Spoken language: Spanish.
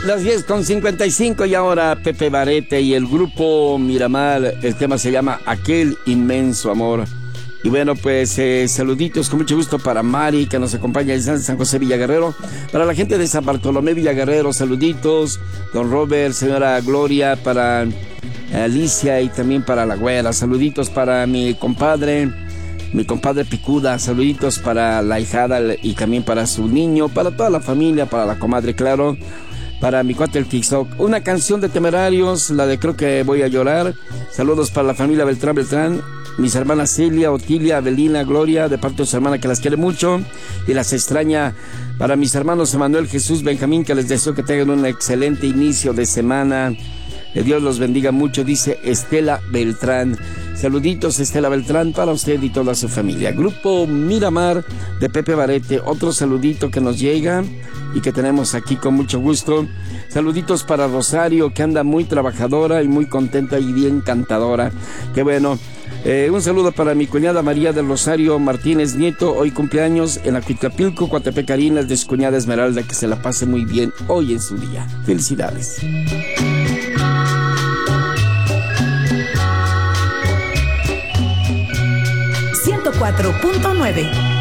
Las 10:55 y ahora Pepe Barete y el grupo Miramar. El tema se llama Aquel Inmenso Amor. Y bueno, pues saluditos con mucho gusto para Mari, que nos acompaña en San José Villaguerrero. Para la gente de San Bartolomé Villaguerrero, saluditos. Don Robert, señora Gloria, para Alicia y también para la güera. Saluditos para mi compadre Picuda. Saluditos para la hijada y también para su niño, para toda la familia, para la comadre, claro. Para mi cuate el TikTok. Una canción de Temerarios, la de Creo que voy a llorar. Saludos para la familia Beltrán. Mis hermanas Celia, Otilia, Avelina, Gloria, de parte de su hermana que las quiere mucho y las extraña. Para mis hermanos Emanuel, Jesús, Benjamín, que les deseo que tengan un excelente inicio de semana. Que Dios los bendiga mucho, dice Estela Beltrán. Saluditos, Estela Beltrán, para usted y toda su familia. Grupo Miramar de Pepe Barete, otro saludito que nos llega y que tenemos aquí con mucho gusto. Saluditos para Rosario, que anda muy trabajadora y muy contenta y bien cantadora. Qué bueno. Un saludo para mi cuñada María del Rosario Martínez Nieto, hoy cumpleaños en Acuitlapilco, Coatepec, de su cuñada Esmeralda, que se la pase muy bien hoy en su día. Felicidades. 104.9